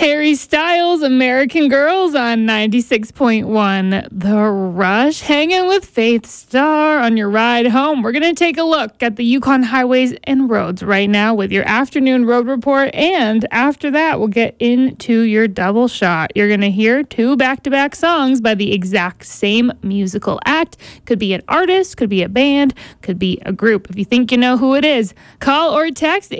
Harry Styles, American Girls on 96.1 The Rush. Hanging with Faith Star on your ride home. We're going to take a look at the Yukon highways and roads right now with your afternoon road report. And after that, we'll get into your double shot. You're going to hear two back-to-back songs by the exact same musical act. Could be an artist, could be a band, could be a group. If you think you know who it is, call or text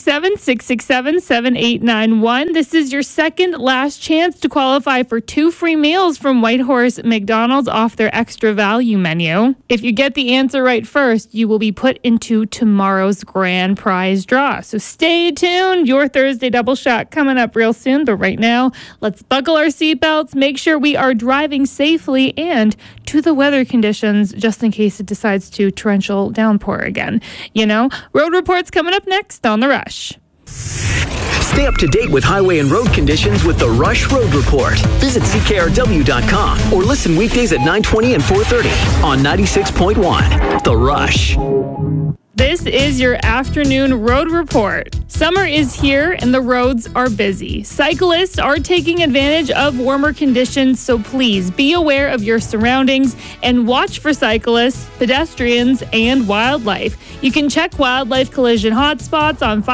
867-667-7891. This is your second last chance to qualify for 2 free meals from Whitehorse McDonald's off their extra value menu. If you get the answer right first, you will be put into tomorrow's grand prize draw. So stay tuned. Your Thursday double shot coming up real soon. But right now, let's buckle our seatbelts, make sure we are driving safely and to the weather conditions just in case it decides to torrential downpour again. You know, road reports coming up next on The Rush. Stay up to date with highway and road conditions with the Rush Road Report. Visit CKRW.com or listen weekdays at 9:20 and 4:30 on 96.1 The Rush. This is your afternoon road report. Summer is here and the roads are busy. Cyclists are taking advantage of warmer conditions, so please be aware of your surroundings and watch for cyclists, pedestrians, and wildlife. You can check wildlife collision hotspots on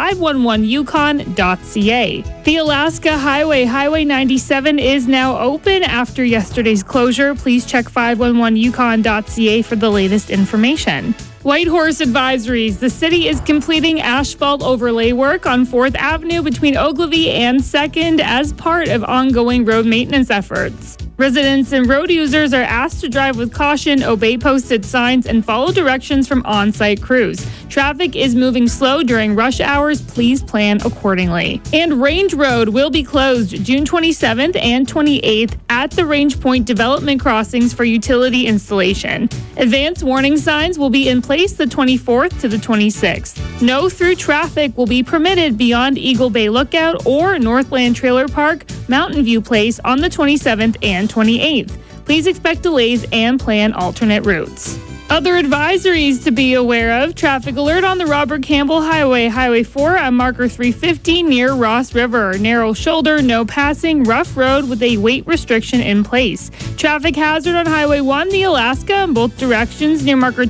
511yukon.ca. The Alaska Highway 97 is now open after yesterday's closure. Please check 511yukon.ca for the latest information. Whitehorse advisories. The city is completing asphalt overlay work on 4th Avenue between Ogilvie and 2nd as part of ongoing road maintenance efforts. Residents and road users are asked to drive with caution, obey posted signs, and follow directions from on-site crews. Traffic is moving slow during rush hours. Please plan accordingly. And Range Road will be closed June 27th and 28th at the Range Point development crossings for utility installation. Advance warning signs will be in place the 24th to the 26th. No through traffic will be permitted beyond Eagle Bay Lookout or Northland Trailer Park, Mountain View Place on the 27th and 28th. Please expect delays and plan alternate routes. Other advisories to be aware of. Traffic alert on the Robert Campbell Highway, Highway 4 at marker 350 near Ross River. Narrow shoulder, no passing, rough road with a weight restriction in place. Traffic hazard on Highway 1, the Alaska in both directions near marker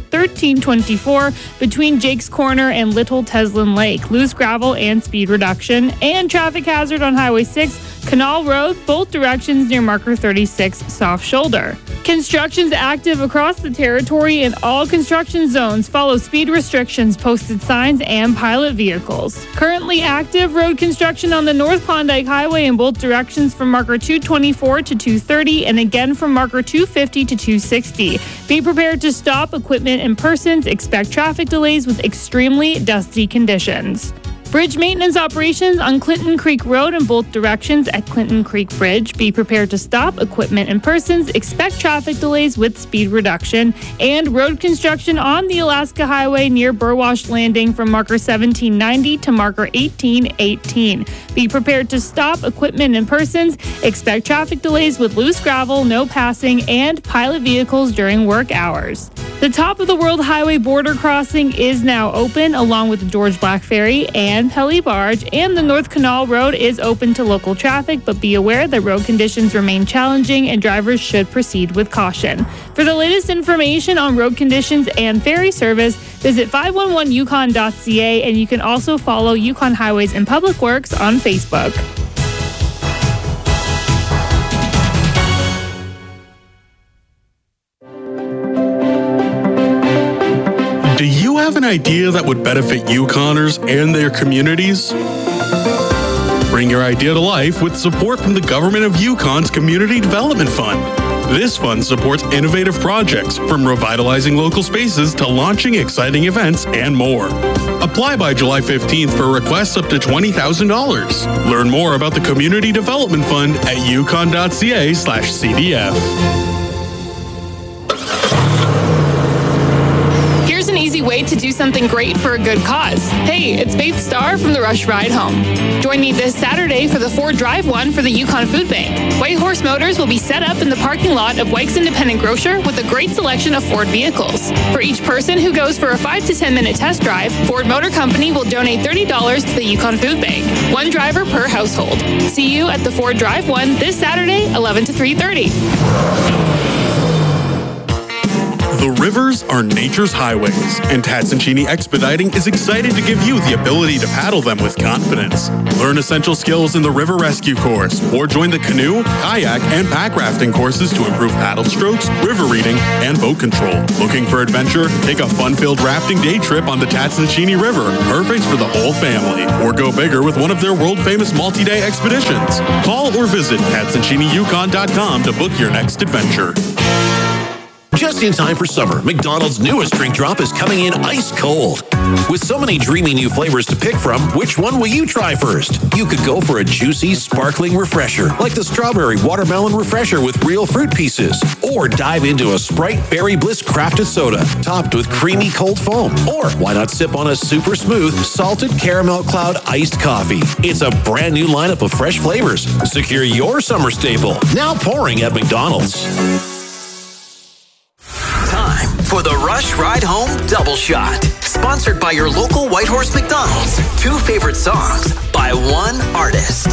1324 between Jake's Corner and Little Teslin Lake. Loose gravel and speed reduction. And traffic hazard on Highway 6, Canal Road, both directions near marker 36, soft shoulder. Construction's active across the territory in all construction zones. Follow speed restrictions, posted signs, and pilot vehicles. Currently active road construction on the North Klondike Highway in both directions from marker 224 to 230 and again from marker 250 to 260. Be prepared to stop equipment and persons. Expect traffic delays with extremely dusty conditions. Bridge maintenance operations on Clinton Creek Road in both directions at Clinton Creek Bridge. Be prepared to stop equipment and persons. Expect traffic delays with speed reduction. And road construction on the Alaska Highway near Burwash Landing from marker 1790 to marker 1818. Be prepared to stop equipment and persons. Expect traffic delays with loose gravel, no passing, and pilot vehicles during work hours. The Top of the World Highway border crossing is now open, along with the George Black Ferry and Pelly Barge, and the North Canal Road is open to local traffic, but be aware that road conditions remain challenging and drivers should proceed with caution. For the latest information on road conditions and ferry service, visit 511yukon.ca, and you can also follow Yukon Highways and Public Works on Facebook. Do you have an idea that would benefit Yukoners and their communities? Bring your idea to life with support from the Government of Yukon's Community Development Fund. This fund supports innovative projects, from revitalizing local spaces to launching exciting events and more. Apply by July 15th for requests up to $20,000. Learn more about the Community Development Fund at yukon.ca/CDF. Here's an easy way to do something great for a good cause. Hey, it's Faith Starr from the Rush Ride Home. Join me this Saturday for the Ford Drive One for the Yukon Food Bank. White Horse Motors will be set up in the parking lot of Wykes Independent Grocer with a great selection of Ford vehicles. For each person who goes for a 5 to 10 minute test drive, Ford Motor Company will donate $30 to the Yukon Food Bank. One driver per household. See you at the Ford Drive One this Saturday, 11 to 3:30. The rivers are nature's highways, and Tatsuncini Expediting is excited to give you the ability to paddle them with confidence. Learn essential skills in the River Rescue course, or join the canoe, kayak, and pack rafting courses to improve paddle strokes, river reading, and boat control. Looking for adventure? Take a fun-filled rafting day trip on the Tatsuncini River, perfect for the whole family. Or go bigger with one of their world-famous multi-day expeditions. Call or visit TatsunciniYukon.com to book your next adventure. Just in time for summer, McDonald's newest drink drop is coming in ice cold. With so many dreamy new flavors to pick from, which one will you try first? You could go for a juicy, sparkling refresher, like the Strawberry Watermelon Refresher with real fruit pieces. Or dive into a Sprite Berry Bliss crafted soda, topped with creamy cold foam. Or why not sip on a super smooth, salted caramel cloud iced coffee? It's a brand new lineup of fresh flavors. Secure your summer staple, now pouring at McDonald's. For the Rush Ride Home Double Shot. Sponsored by your local White Horse McDonald's. 2 favorite songs by one artist.